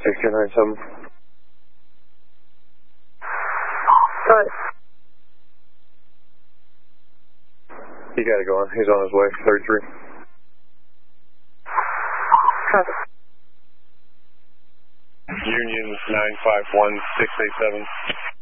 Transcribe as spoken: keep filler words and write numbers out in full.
six two nine seven. Got it. He got to go on. He's on his way. thirty-three. Copy. Union nine five one six eight seven.